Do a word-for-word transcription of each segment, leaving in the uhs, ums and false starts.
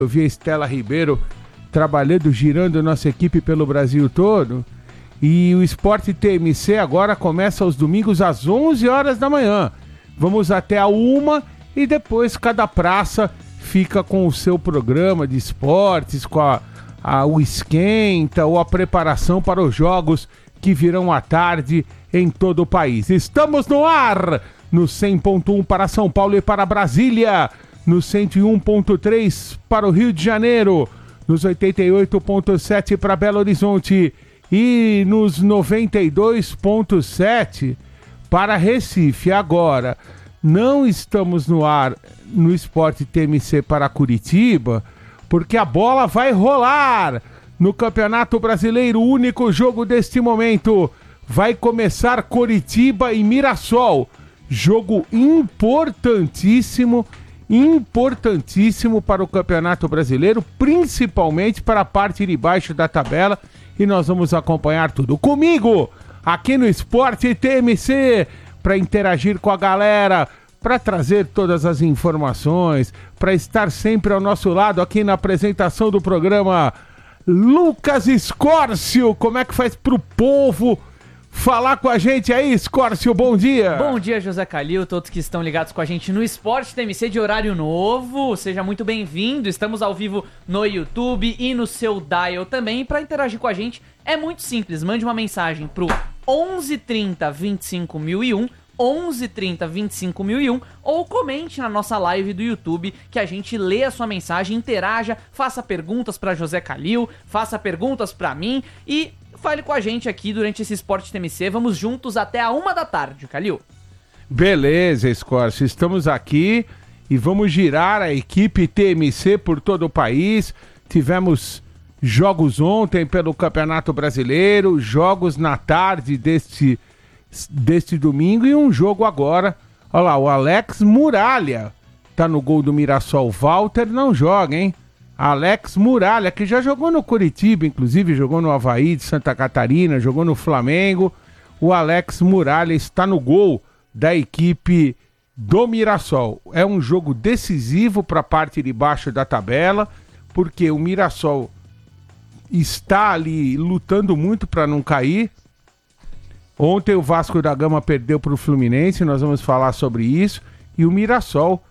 Eu vi a Estela Ribeiro trabalhando, girando nossa equipe pelo Brasil todo. E o Esporte T M C agora começa aos domingos às onze horas da manhã. Vamos até a uma e depois cada praça fica com o seu programa de esportes, com a, a, o esquenta ou a preparação para os jogos que virão à tarde em todo o país. Estamos no ar no cem ponto um para São Paulo e para Brasília, no cento e um ponto três para o Rio de Janeiro, nos oitenta e oito ponto sete para Belo Horizonte e nos noventa e dois ponto sete para Recife. Agora, não estamos no ar no Esporte T M C para Curitiba, porque a bola vai rolar no Campeonato Brasileiro. O único jogo deste momento vai começar Coritiba e Mirassol. Jogo importantíssimo, importantíssimo para o Campeonato Brasileiro, principalmente para a parte de baixo da tabela, e nós vamos acompanhar tudo comigo aqui no Esporte T M C para interagir com a galera, para trazer todas as informações, para estar sempre ao nosso lado aqui na apresentação do programa. Lucas Escórcio, como é que faz pro povo falar com a gente aí, Escórcio? Bom dia! Bom dia, José Calil, todos que estão ligados com a gente no Esporte T M C de horário novo. Seja muito bem-vindo, estamos ao vivo no YouTube e no seu dial também. Para interagir com a gente é muito simples, mande uma mensagem pro onze trinta, vinte e cinco mil e um, onze trinta, vinte e cinco mil e um, ou comente na nossa live do YouTube que a gente lê a sua mensagem, interaja, faça perguntas para José Calil, faça perguntas para mim e fale com a gente aqui durante esse Esporte T M C. Vamos juntos até a uma da tarde, Calil. Beleza, Escórcio. Estamos aqui e vamos girar a equipe T M C por todo o país. Tivemos jogos ontem pelo Campeonato Brasileiro, jogos na tarde deste, deste domingo e um jogo agora. Olha lá, o Alex Muralha tá no gol do Mirassol. Walter não joga, hein? Alex Muralha, que já jogou no Coritiba, inclusive jogou no Avaí de Santa Catarina, jogou no Flamengo. O Alex Muralha está no gol da equipe do Mirassol. É um jogo decisivo para a parte de baixo da tabela, porque o Mirassol está ali lutando muito para não cair. Ontem o Vasco da Gama perdeu para o Fluminense, nós vamos falar sobre isso. E o Mirassol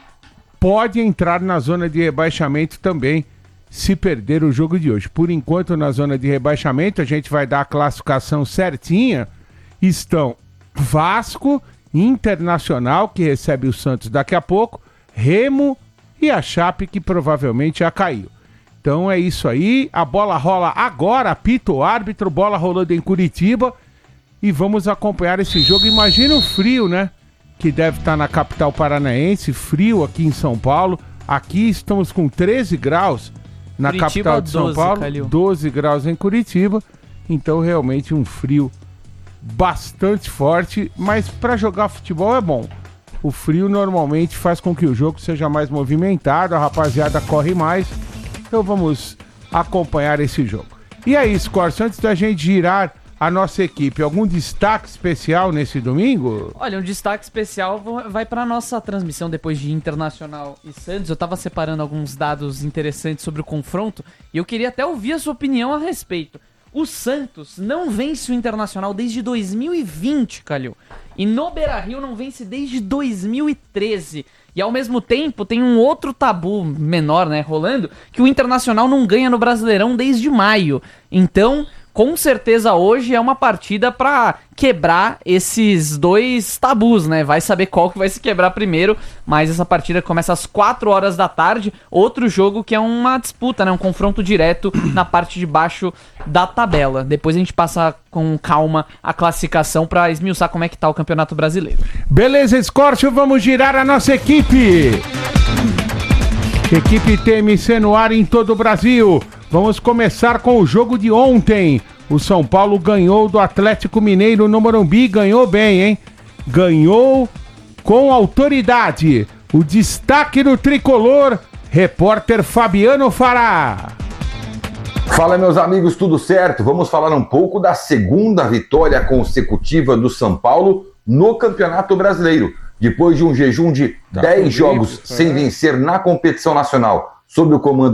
pode entrar na zona de rebaixamento também, se perder o jogo de hoje. Por enquanto, na zona de rebaixamento, a gente vai dar a classificação certinha. Estão Vasco, Internacional, que recebe o Santos daqui a pouco, Remo e a Chape, que provavelmente já caiu. Então é isso aí, a bola rola agora, apita o árbitro, bola rolando em Curitiba, e vamos acompanhar esse jogo. Imagina o frio, né? Que deve estar na capital paranaense, frio aqui em São Paulo. Aqui estamos com treze graus na Curitiba, capital de São doze, Paulo, Calil. doze graus em Curitiba. Então realmente um frio bastante forte, mas para jogar futebol é bom. O frio normalmente faz com que o jogo seja mais movimentado, a rapaziada corre mais. Então vamos acompanhar esse jogo. E aí, Scorcio, antes da gente girar a nossa equipe, algum destaque especial nesse domingo? Olha, um destaque especial vai para a nossa transmissão depois de Internacional e Santos. Eu estava separando alguns dados interessantes sobre o confronto e eu queria até ouvir a sua opinião a respeito. O Santos não vence o Internacional desde dois mil e vinte, Calil. E no Beira-Rio não vence desde dois mil e treze. E ao mesmo tempo tem um outro tabu menor, né, rolando, que o Internacional não ganha no Brasileirão desde maio. Então, com certeza hoje é uma partida pra quebrar esses dois tabus, né? Vai saber qual que vai se quebrar primeiro, mas essa partida começa às quatro horas da tarde. Outro jogo que é uma disputa, né? Um confronto direto na parte de baixo da tabela. Depois a gente passa com calma a classificação pra esmiuçar como é que tá o Campeonato Brasileiro. Beleza, Escórcio, vamos girar a nossa equipe. Equipe T M C no ar em todo o Brasil. Vamos começar com o jogo de ontem. O São Paulo ganhou do Atlético Mineiro no Morumbi, ganhou bem, hein? Ganhou com autoridade. O destaque do tricolor, repórter Fabiano Fará. Fala, meus amigos, tudo certo? Vamos falar um pouco da segunda vitória consecutiva do São Paulo no Campeonato Brasileiro. Depois de um jejum de dez jogos sem vencer na competição nacional, sob o comando